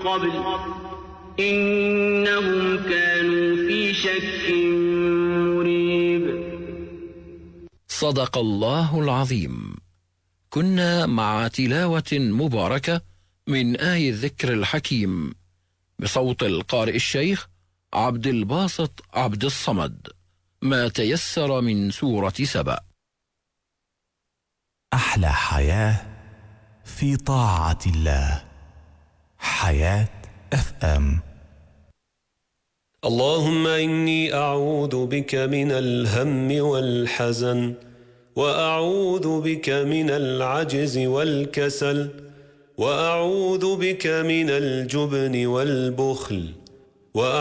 قبل إنهم كانوا في شك مريب. صدق الله العظيم. كنا مع تلاوة مباركة من آي الذكر الحكيم بصوت القارئ الشيخ عبد الباسط عبد الصمد، ما تيسر من سورة سبأ. أحلى حياة في طاعة الله. حياة FM. اللهم إني أعوذ بك من الهم والحزن، وأعوذ بك من العجز والكسل، وأعوذ بك من الجبن والبخل،